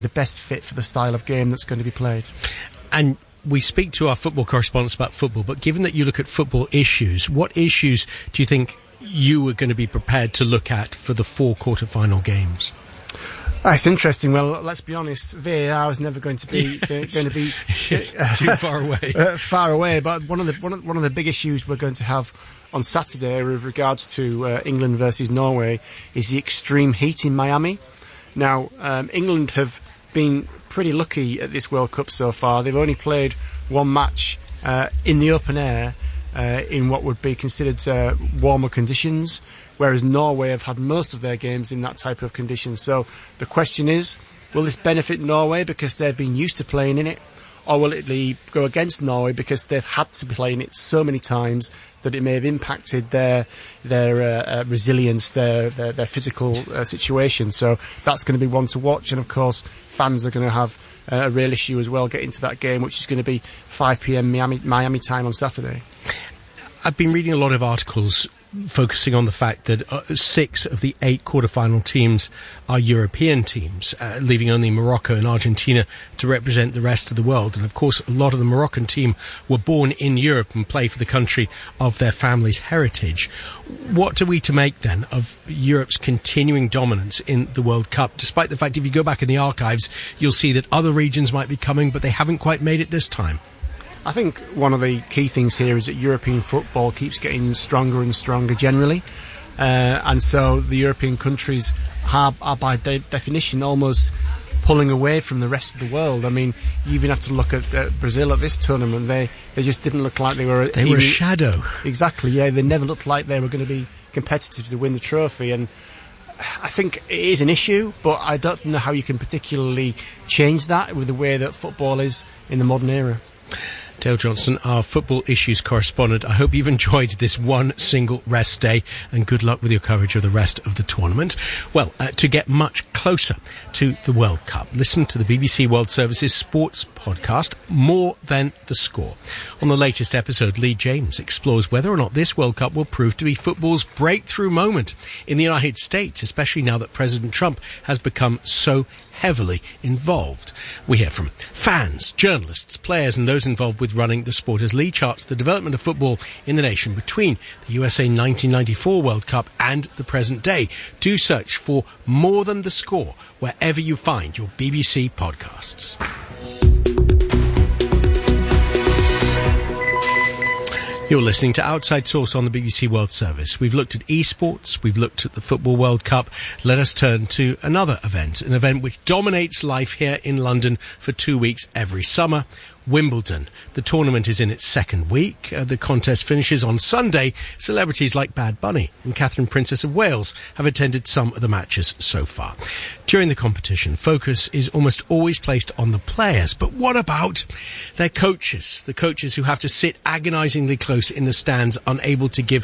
the best fit for the style of game that's going to be played. And we speak to our football correspondents about football, but given that you look at football issues, what issues do you think you were going to be prepared to look at for the 4 quarter-final games? It's interesting. Well, let's be honest. VAR is never going to be too far away. Far away. But one of the big issues we're going to have on Saturday, with regards to England versus Norway, is the extreme heat in Miami. Now, England have been pretty lucky at this World Cup so far. They've only played one match in the open air in what would be considered warmer conditions, whereas Norway have had most of their games in that type of condition. So the question is, will this benefit Norway because they've been used to playing in it, or will it go against Norway because they've had to play in it so many times that it may have impacted their resilience, their physical situation? So that's going to be one to watch, and of course fans are going to have a real issue as well getting to that game, which is going to be 5 p.m. Miami time on Saturday. I've been reading a lot of articles focusing on the fact that 6 of the 8 quarterfinal teams are European teams, leaving only Morocco and Argentina to represent the rest of the world. And of course, a lot of the Moroccan team were born in Europe and play for the country of their family's heritage. What are we to make then of Europe's continuing dominance in the World Cup, despite the fact if you go back in the archives, you'll see that other regions might be coming, but they haven't quite made it this time? I think one of the key things here is that European football keeps getting stronger and stronger generally. And so the European countries are by definition almost pulling away from the rest of the world. I mean, you even have to look at Brazil at this tournament. They just didn't look like they were... They were a shadow. Exactly, yeah. They never looked like they were going to be competitive to win the trophy. And I think it is an issue, but I don't know how you can particularly change that with the way that football is in the modern era. Dale Johnson, our football issues correspondent. I hope you've enjoyed this one single rest day, and good luck with your coverage of the rest of the tournament. Well, to get much closer to the World Cup, listen to the BBC World Service's sports podcast, More Than the Score. On the latest episode, Lee James explores whether or not this World Cup will prove to be football's breakthrough moment in the United States, especially now that President Trump has become so heavily involved. We hear from fans, journalists, players and those involved with running the sport as Lee charts the development of football in the nation between the USA 1994 World Cup and the present day. Do search for More Than the Score wherever you find your BBC podcasts. You're listening to Outside Source on the BBC World Service. We've looked at esports, we've looked at the Football World Cup. Let us turn to another event, an event which dominates life here in London for 2 weeks every summer. Wimbledon. The tournament is in its second week. The contest finishes on Sunday. Celebrities like Bad Bunny and Catherine, Princess of Wales, have attended some of the matches so far. During the competition, focus is almost always placed on the players. But what about their coaches? The coaches who have to sit agonisingly close in the stands, unable to give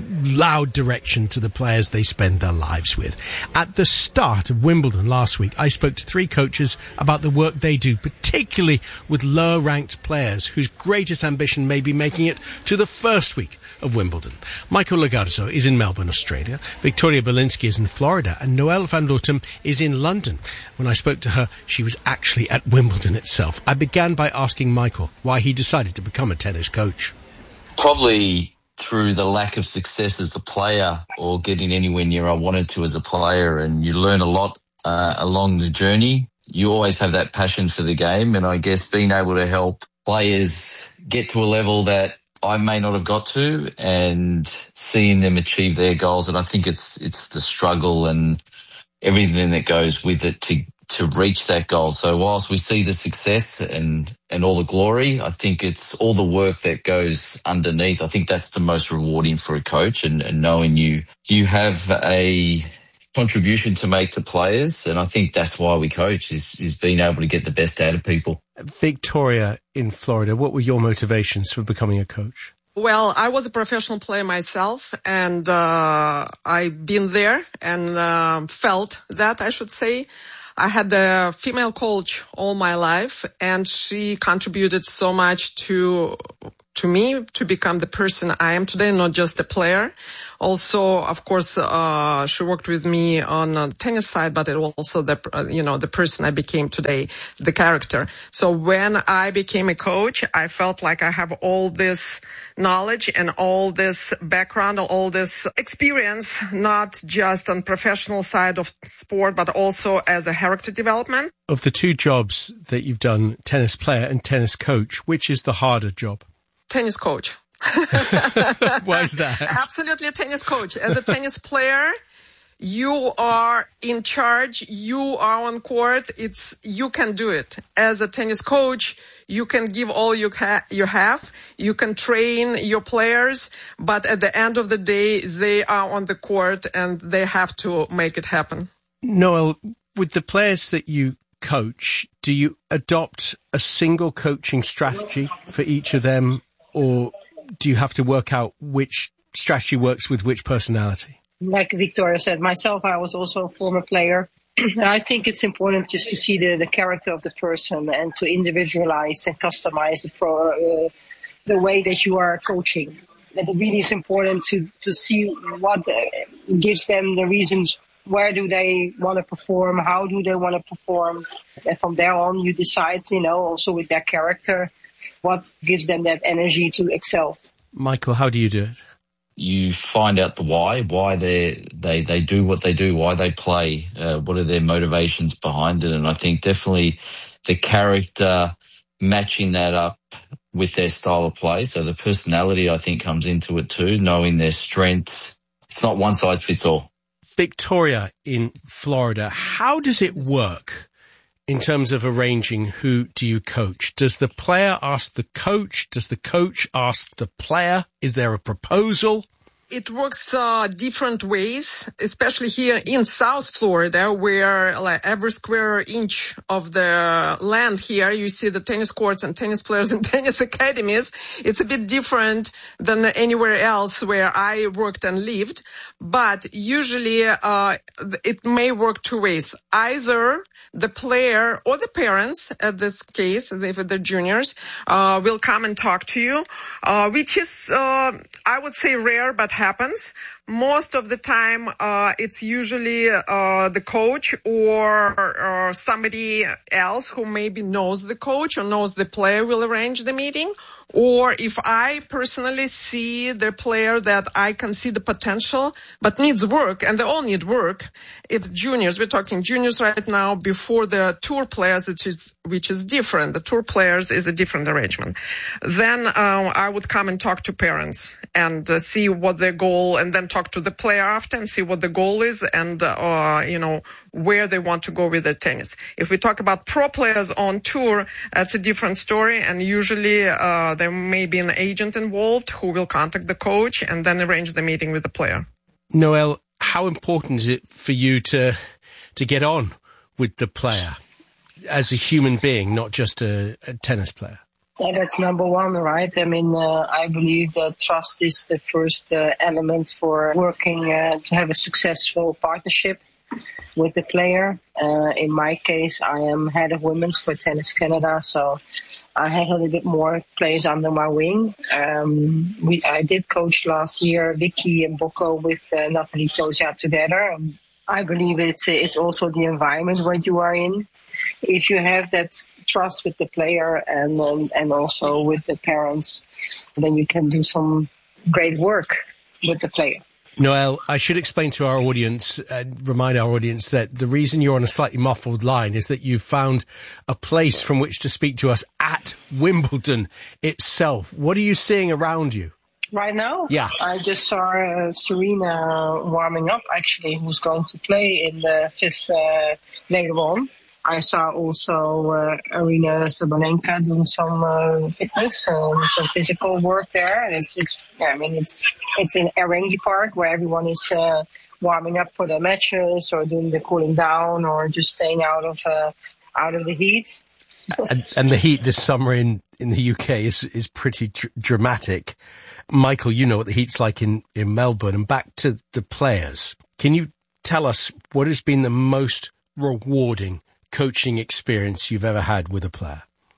loud direction to the players they spend their lives with. At the start of Wimbledon last week, I spoke to 3 coaches about the work they do, particularly with low-ranked players whose greatest ambition may be making it to the first week of Wimbledon. Michael Logarzo is in Melbourne, Australia. Victoria Belinsky is in Florida. And Noelle van Rotem is in London. When I spoke to her, she was actually at Wimbledon itself. I began by asking Michael why he decided to become a tennis coach. Probably through the lack of success as a player or getting anywhere near I wanted to as a player, and you learn a lot along the journey. You always have that passion for the game, and I guess being able to help players get to a level that I may not have got to and seeing them achieve their goals. And I think it's the struggle and everything that goes with it to reach that goal. So whilst we see the success and all the glory, I think it's all the work that goes underneath. I think that's the most rewarding for a coach, and knowing you have a contribution to make to players, and I think that's why we coach, is being able to get the best out of people. Victoria in Florida, what were your motivations for becoming a coach? Well, I was a professional player myself, and I've been there and felt that, I should say. I had a female coach all my life, and she contributed so much to to me to become the person I am today, not just a player. Also, of course, she worked with me on the tennis side, but it also the person I became today, the character. So when I became a coach, I felt like I have all this knowledge and all this background, all this experience, not just on professional side of sport, but also as a character development. Of the two jobs that you've done, tennis player and tennis coach, which is the harder job? Tennis coach. Why is that? Absolutely a tennis coach. As a tennis player, you are in charge. You are on court. You can do it. As a tennis coach, you can give all you have. You can train your players, but at the end of the day, they are on the court and they have to make it happen. Noel, with the players that you coach, do you adopt a single coaching strategy for each of them, or do you have to work out which strategy works with which personality? Like Victoria said, myself, I was also a former player. I think it's important just to see the character of the person and to individualize and customize the way that you are coaching. That it really is important to see what gives them the reasons. Where do they want to perform? How do they want to perform? And from there on, you decide, also with their character, what gives them that energy to excel. Michael, how do you do it? You find out the why they do what they do, why they play, what are their motivations behind it. And I think definitely the character matching that up with their style of play. So the personality, I think, comes into it too, knowing their strengths. It's not one size fits all. Victoria in Florida, how does it work in terms of arranging who do you coach? Does the player ask the coach? Does the coach ask the player? Is there a proposal? It works different ways, especially here in South Florida, where like every square inch of the land here, you see the tennis courts and tennis players and tennis academies. It's a bit different than anywhere else where I worked and lived. But usually it may work two ways. Either the player or the parents, at this case, if they're juniors, will come and talk to you, which is, I would say, rare, but happens. Most of the time, it's usually the coach or somebody else who maybe knows the coach or knows the player will arrange the meeting. Or if I personally see the player that I can see the potential but needs work, and they all need work. If juniors, we're talking juniors right now, before the tour players, which is different. The tour players is a different arrangement. Then I would come and talk to parents and see what their goal, and then talk to the player after and see what the goal is and where they want to go with their tennis. If we talk about pro players on tour, that's a different story, and usually there may be an agent involved who will contact the coach and then arrange the meeting with the player. Noel, how important is it for you to get on with the player as a human being, not just a tennis player? Yeah, that's number one, right? I mean, I believe that trust is the first element for working to have a successful partnership with the player. In my case, I am head of women's for Tennis Canada, so I have a little bit more players under my wing. I did coach last year Vicky and Bocco with Nathalie Tosia together. I believe it's also the environment where you are in. If you have that trust with the player and also with the parents, then you can do some great work with the player. Noel, I should explain to our audience, remind our audience that the reason you're on a slightly muffled line is that you've found a place from which to speak to us at Wimbledon itself. What are you seeing around you? Right now? Yeah. I just saw Serena warming up, actually, who's going to play in the fifth later on. I saw also Arina Sabalenka doing some fitness, some physical work there. It's in Erengi Park where everyone is warming up for their matches or doing the cooling down or just staying out of the heat. And the heat this summer in the UK is pretty dramatic. Michael, you know what the heat's like in Melbourne. And back to the players. Can you tell us what has been the most rewarding coaching experience you've ever had with a player?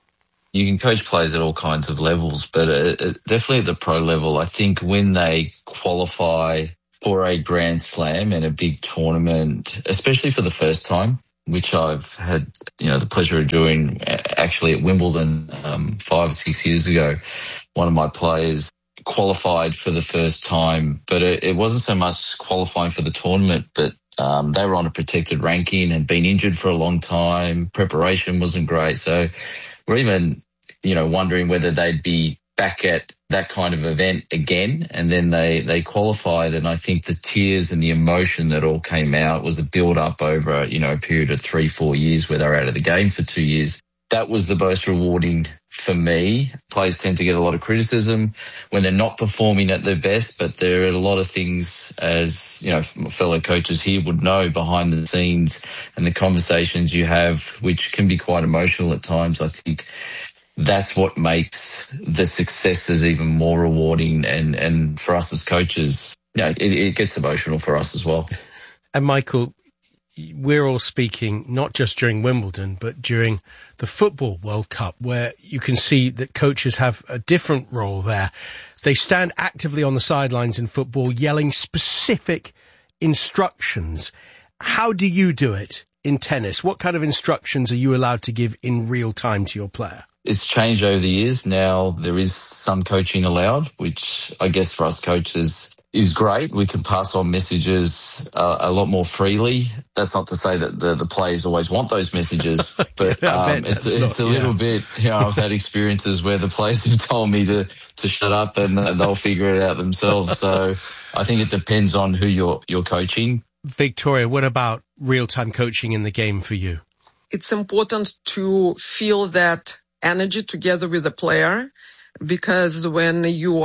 You can coach players at all kinds of levels, but definitely at the pro level, I think when they qualify for a Grand Slam and a big tournament, especially for the first time, which I've had, the pleasure of doing actually at Wimbledon 5 or 6 years ago. One of my players qualified for the first time, but it wasn't so much qualifying for the tournament, but they were on a protected ranking and been injured for a long time. Preparation wasn't great. So we're even, wondering whether they'd be back at that kind of event again. And then they qualified. And I think the tears and the emotion that all came out was a build up over, a period of 3-4 years where they were out of the game for 2 years. That was the most rewarding for me. Players tend to get a lot of criticism when they're not performing at their best, but there are a lot of things, as fellow coaches here would know, behind the scenes and the conversations you have, which can be quite emotional at times. I think that's what makes the successes even more rewarding. And for us as coaches, it gets emotional for us as well. And Michael, we're all speaking not just during Wimbledon, but during the Football World Cup, where you can see that coaches have a different role there. They stand actively on the sidelines in football, yelling specific instructions. How do you do it in tennis? What kind of instructions are you allowed to give in real time to your player? It's changed over the years. Now there is some coaching allowed, which I guess for us coaches is great. We can pass on messages a lot more freely. That's not to say that the players always want those messages, but it's a little bit, I've had experiences where the players have told me to shut up and they'll figure it out themselves. So I think it depends on who you're coaching. Victoria, what about real-time coaching in the game for you? It's important to feel that energy together with the player, because when you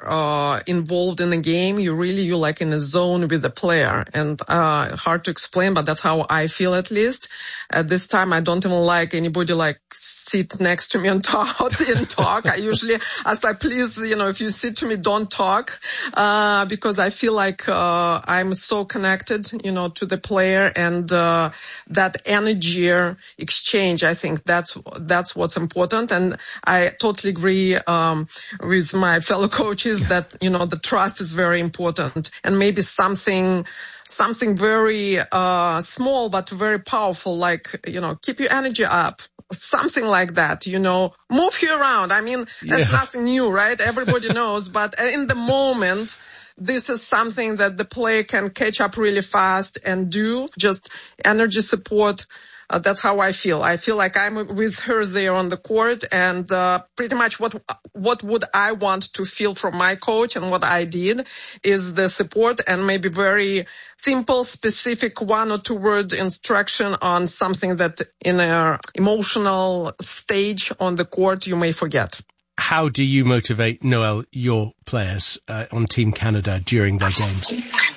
are involved in a game, you're like in a zone with the player, and hard to explain, but that's how I feel. At least at this time, I don't even like anybody like sit next to me and talk. I usually ask, like, please, if you sit to me, don't talk, because I feel like I'm so connected, to the player, and that energy exchange. I think that's what's important, and I totally agree with my fellow coaches that, the trust is very important, and maybe something very small but very powerful, like, keep your energy up. Something like that, move you around. I mean, that's nothing new, right? Everybody knows, but in the moment, this is something that the player can catch up really fast and do. Just energy support. That's how I feel. I feel like I'm with her there on the court, and pretty much what would I want to feel from my coach, and what I did is the support and maybe very simple, specific 1 or 2 word instruction on something that in an emotional stage on the court you may forget. How do you motivate, Noelle, your players on Team Canada during their games?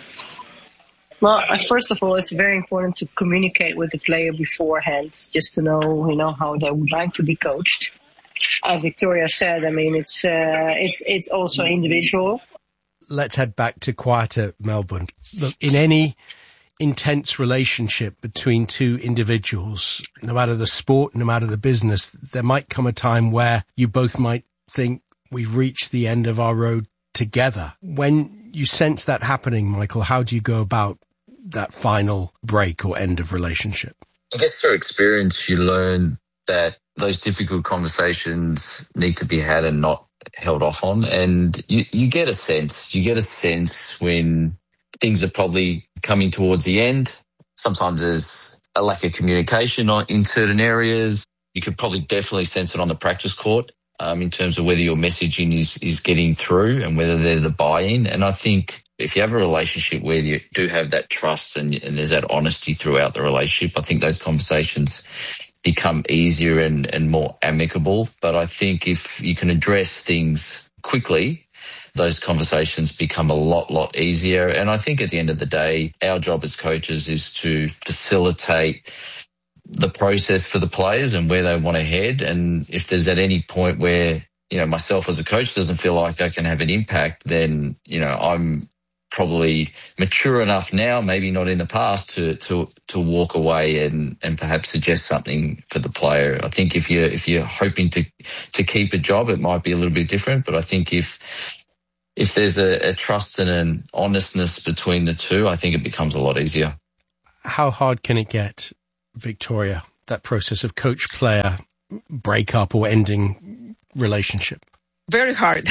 Well, first of all, it's very important to communicate with the player beforehand, just to know, how they would like to be coached. As Victoria said, I mean, it's also individual. Let's head back to quieter Melbourne. Look, in any intense relationship between two individuals, no matter the sport, no matter the business, there might come a time where you both might think we've reached the end of our road together. When you sense that happening, Michael, how do you go about that final break or end of relationship? I guess through experience, you learn that those difficult conversations need to be had and not held off on. And you get a sense when things are probably coming towards the end. Sometimes there's a lack of communication in certain areas. You could probably definitely sense it on the practice court in terms of whether your messaging is getting through and whether they're the buy-in. And I think if you have a relationship where you do have that trust and there's that honesty throughout the relationship, I think those conversations become easier and more amicable. But I think if you can address things quickly, those conversations become a lot easier. And I think at the end of the day, our job as coaches is to facilitate the process for the players and where they want to head. And if there's at any point where, myself as a coach doesn't feel like I can have an impact, then, I'm probably mature enough now, maybe not in the past, to walk away and perhaps suggest something for the player. I think if you're hoping to keep a job, it might be a little bit different. But I think if there's a trust and an honestness between the two, I think it becomes a lot easier. How hard can it get, Victoria, that process of coach-player breakup or ending relationship? Very hard.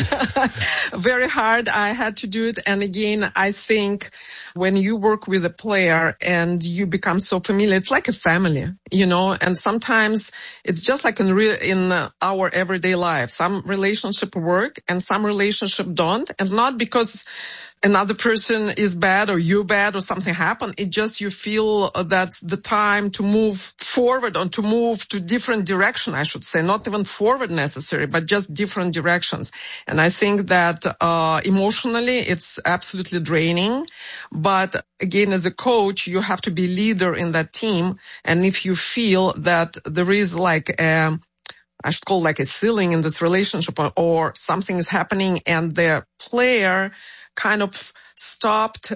Very hard. I had to do it. And again, I think when you work with a player and you become so familiar, it's like a family, you know, and sometimes it's just like in our everyday life. Some relationship work and some relationship don't. And not because another person is bad or you're bad or something happened. It just you feel that's the time to move forward or to move to different direction, I should say. Not even forward necessary, but just different directions. And I think that emotionally it's absolutely draining. But again, as a coach, you have to be leader in that team. And if you feel that there is like I should call like a ceiling in this relationship or something is happening and the player kind of stopped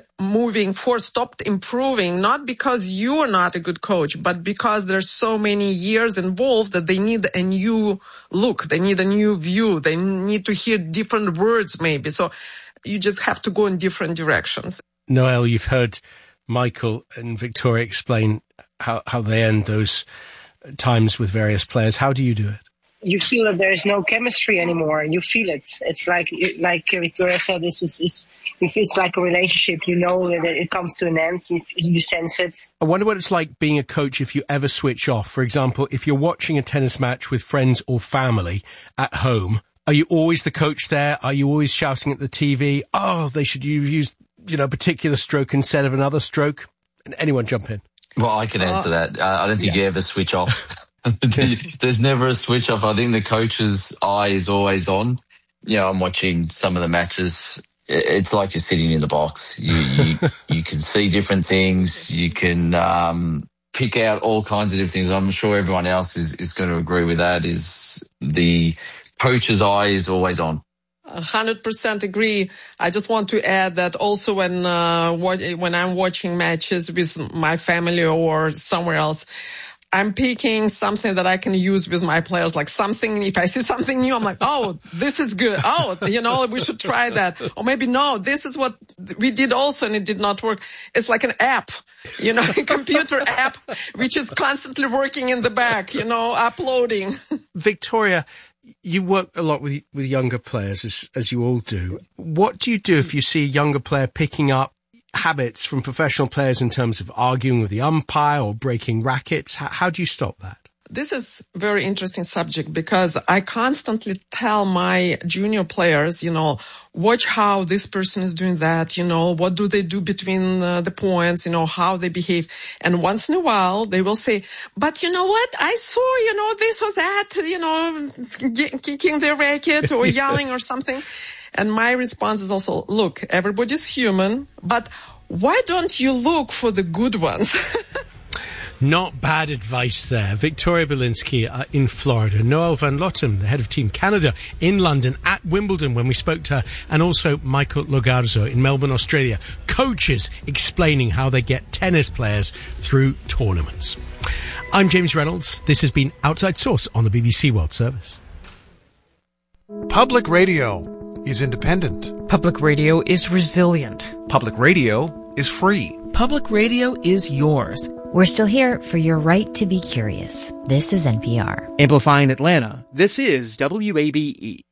improving, not because you are not a good coach, but because there's so many years involved that they need a new look, they need a new view, they need to hear different words maybe. So you just have to go in different directions. Noelle, you've heard Michael and Victoria explain how they end those times with various players. How do you do it? You feel that there is no chemistry anymore. You feel it. It's like Victoria said, it's like a relationship. You know that it comes to an end. You sense it. I wonder what it's like being a coach if you ever switch off. For example, if you're watching a tennis match with friends or family at home, are you always the coach there? Are you always shouting at the TV, oh, they should use, a particular stroke instead of another stroke? And anyone jump in? Well, I can answer that. I don't think you ever switch off. There's never a switch off. I think the coach's eye is always on. I'm watching some of the matches. It's like you're sitting in the box. You can see different things. You can pick out all kinds of different things. I'm sure everyone else is going to agree with that. Is the coach's eye is always on. 100% agree. I just want to add that also when I'm watching matches with my family or somewhere else, I'm picking something that I can use with my players, like something, if I see something new, I'm like, oh, this is good. Oh, we should try that. Or maybe, no, this is what we did also and it did not work. It's like an app, a computer app, which is constantly working in the back, uploading. Victoria, you work a lot with younger players, as you all do. What do you do if you see a younger player picking up habits from professional players in terms of arguing with the umpire or breaking rackets? How do you stop that? This is a very interesting subject because I constantly tell my junior players, watch how this person is doing that, what do they do between the points, how they behave. And once in a while they will say, but you know what? I saw, this or that, kicking their racket or yelling or something. And my response is also, look, everybody's human, but why don't you look for the good ones? Not bad advice there. Victoria Bielinski in Florida. Noelle van Lottem, the head of Team Canada in London at Wimbledon when we spoke to her. And also Michael Logarzo in Melbourne, Australia. Coaches explaining how they get tennis players through tournaments. I'm James Reynolds. This has been Outside Source on the BBC World Service. Public radio is independent. Public radio is resilient. Public radio is free. Public radio is yours. We're still here for your right to be curious. This is NPR. Amplifying Atlanta, this is WABE.